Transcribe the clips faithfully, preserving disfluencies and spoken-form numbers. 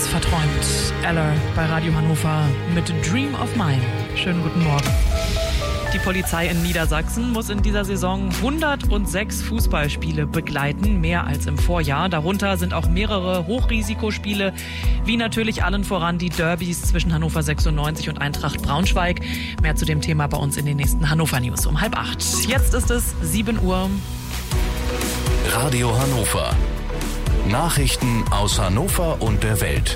verträumt. Eller bei Radio Hannover mit Dream of Mine. Schönen guten Morgen. Die Polizei in Niedersachsen muss in dieser Saison hundertsechs Fußballspiele begleiten, mehr als im Vorjahr. Darunter sind auch mehrere Hochrisikospiele, wie natürlich allen voran die Derbys zwischen Hannover sechsundneunzig und Eintracht Braunschweig. Mehr zu dem Thema bei uns in den nächsten Hannover News um halb acht. Jetzt ist es sieben Uhr. Radio Hannover. Nachrichten aus Hannover und der Welt.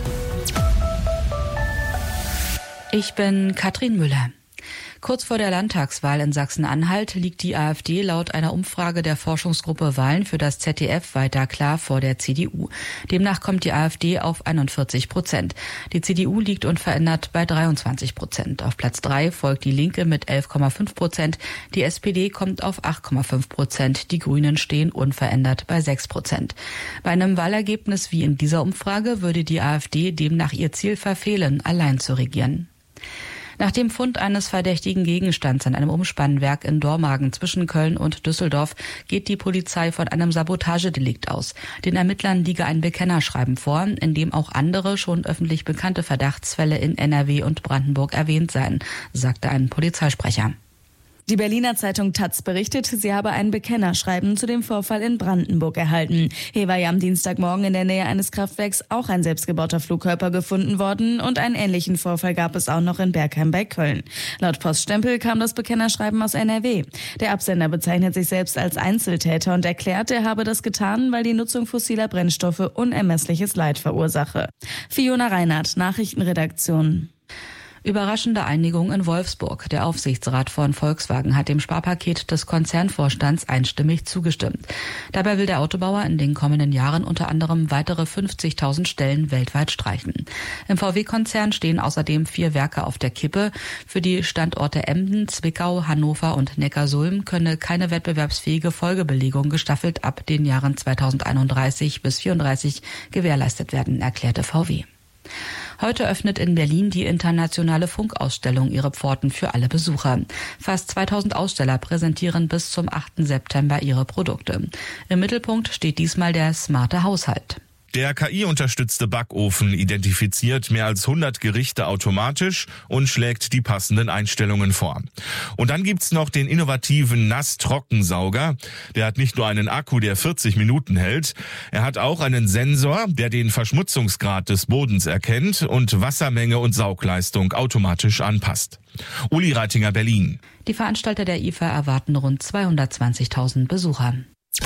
Ich bin Katrin Müller. Kurz vor der Landtagswahl in Sachsen-Anhalt liegt die AfD laut einer Umfrage der Forschungsgruppe Wahlen für das Z D F weiter klar vor der C D U. Demnach kommt die AfD auf einundvierzig Prozent. Die C D U liegt unverändert bei dreiundzwanzig Prozent. Auf Platz drei folgt die Linke mit elf Komma fünf Prozent. Die S P D kommt auf acht Komma fünf Prozent. Die Grünen stehen unverändert bei sechs Prozent. Bei einem Wahlergebnis wie in dieser Umfrage würde die AfD demnach ihr Ziel verfehlen, allein zu regieren. Nach dem Fund eines verdächtigen Gegenstands an einem Umspannwerk in Dormagen zwischen Köln und Düsseldorf geht die Polizei von einem Sabotagedelikt aus. Den Ermittlern liege ein Bekennerschreiben vor, in dem auch andere schon öffentlich bekannte Verdachtsfälle in N R W und Brandenburg erwähnt seien, sagte ein Polizeisprecher. Die Berliner Zeitung Taz berichtet, sie habe ein Bekennerschreiben zu dem Vorfall in Brandenburg erhalten. Hier war ja am Dienstagmorgen in der Nähe eines Kraftwerks auch ein selbstgebauter Flugkörper gefunden worden und einen ähnlichen Vorfall gab es auch noch in Bergheim bei Köln. Laut Poststempel kam das Bekennerschreiben aus N R W. Der Absender bezeichnet sich selbst als Einzeltäter und erklärt, er habe das getan, weil die Nutzung fossiler Brennstoffe unermessliches Leid verursache. Fiona Reinhardt, Nachrichtenredaktion. Überraschende Einigung in Wolfsburg. Der Aufsichtsrat von Volkswagen hat dem Sparpaket des Konzernvorstands einstimmig zugestimmt. Dabei will der Autobauer in den kommenden Jahren unter anderem weitere fünfzigtausend Stellen weltweit streichen. Im V W-Konzern stehen außerdem vier Werke auf der Kippe. Für die Standorte Emden, Zwickau, Hannover und Neckarsulm könne keine wettbewerbsfähige Folgebelegung gestaffelt ab den Jahren zweitausendeinunddreißig bis vierunddreißig gewährleistet werden, erklärte V W. Heute öffnet in Berlin die internationale Funkausstellung ihre Pforten für alle Besucher. Fast zweitausend Aussteller präsentieren bis zum achten September ihre Produkte. Im Mittelpunkt steht diesmal der smarte Haushalt. Der K I-unterstützte Backofen identifiziert mehr als hundert Gerichte automatisch und schlägt die passenden Einstellungen vor. Und dann gibt's noch den innovativen Nass-Trockensauger. Der hat nicht nur einen Akku, der vierzig Minuten hält, er hat auch einen Sensor, der den Verschmutzungsgrad des Bodens erkennt und Wassermenge und Saugleistung automatisch anpasst. Uli Reitinger, Berlin. Die Veranstalter der I F A erwarten rund zweihundertzwanzigtausend Besucher.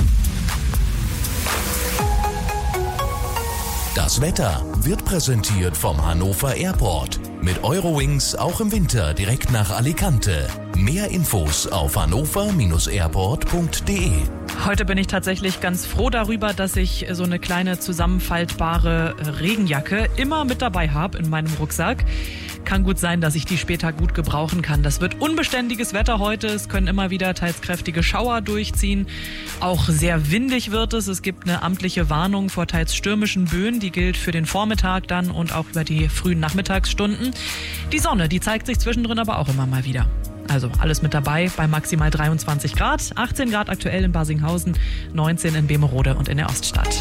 Das Wetter wird präsentiert vom Hannover Airport. Mit Eurowings auch im Winter direkt nach Alicante. Mehr Infos auf hannover Bindestrich airport punkt de. Heute bin ich tatsächlich ganz froh darüber, dass ich so eine kleine zusammenfaltbare Regenjacke immer mit dabei habe in meinem Rucksack. Kann gut sein, dass ich die später gut gebrauchen kann. Das wird unbeständiges Wetter heute. Es können immer wieder teils kräftige Schauer durchziehen. Auch sehr windig wird es. Es gibt eine amtliche Warnung vor teils stürmischen Böen. Die gilt für den Vormittag dann und auch über die frühen Nachmittagsstunden. Die Sonne, die zeigt sich zwischendrin aber auch immer mal wieder. Also alles mit dabei bei maximal dreiundzwanzig Grad. achtzehn Grad aktuell in Barsinghausen, neunzehn in Bemerode und in der Oststadt.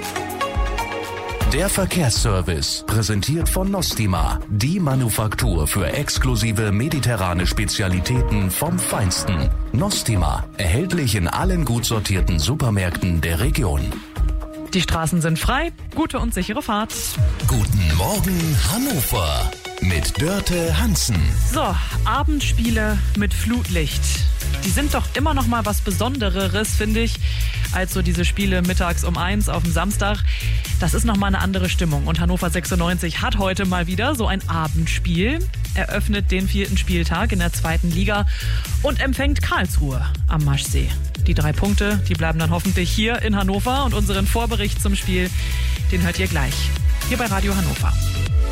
Der Verkehrsservice, präsentiert von Nostima, die Manufaktur für exklusive mediterrane Spezialitäten vom Feinsten. Nostima, erhältlich in allen gut sortierten Supermärkten der Region. Die Straßen sind frei, gute und sichere Fahrt. Guten Morgen Hannover mit Dörte Hansen. So, Abendspiele mit Flutlicht. Die sind doch immer noch mal was Besondereres, finde ich, als so diese Spiele mittags um eins auf dem Samstag. Das ist noch mal eine andere Stimmung. Und Hannover sechsundneunzig hat heute mal wieder so ein Abendspiel. Eröffnet den vierten Spieltag in der zweiten Liga und empfängt Karlsruhe am Maschsee. Die drei Punkte, die bleiben dann hoffentlich hier in Hannover. Und unseren Vorbericht zum Spiel, den hört ihr gleich hier bei Radio Hannover.